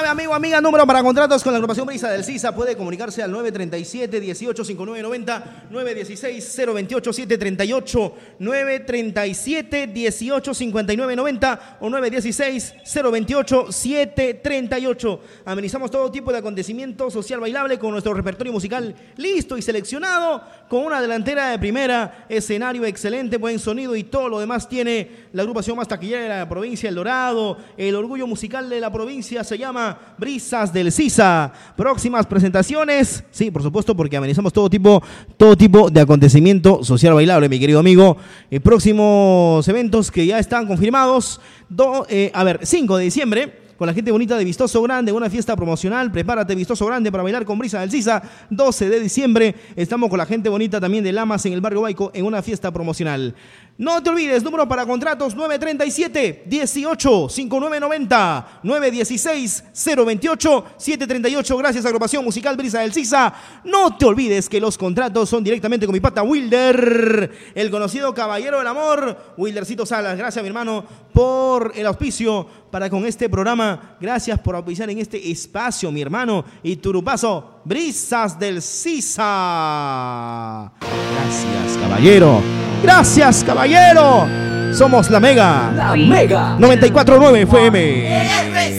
sabe, amigo, amiga, número para contratos con la agrupación Brisa del Sisa. Puede comunicarse al 937-185990, 916-028-738, 937-185990 o 916-028-738. Amenizamos todo tipo de acontecimiento social bailable con nuestro repertorio musical listo y seleccionado, con una delantera de primera, escenario excelente, buen sonido y todo lo demás tiene la agrupación más taquillera de la provincia, El Dorado. El orgullo musical de la provincia se llama Brisas del Sisa. Próximas presentaciones, sí, por supuesto, porque amenizamos todo tipo de acontecimiento social bailable, mi querido amigo. Próximos eventos que ya están confirmados. 5 de diciembre. Con la gente bonita de Vistoso Grande, una fiesta promocional. Prepárate, Vistoso Grande, para bailar con Brisa del Sisa. 12 de diciembre, estamos con la gente bonita también de Lamas en el barrio Baico en una fiesta promocional. No te olvides, número para contratos 937-18-5990, 916-028-738. Gracias, agrupación musical Brisa del Sisa. No te olvides que los contratos son directamente con mi pata Wilder, el conocido caballero del amor, Wildercito Salas. Gracias, mi hermano, por el auspicio para con este programa. Gracias por auspiciar en este espacio, mi hermano. Y Turupazo, Brisas del Sisa. Gracias, caballero. Gracias, caballero. Somos la Mega. La Mega. 94.9 FM.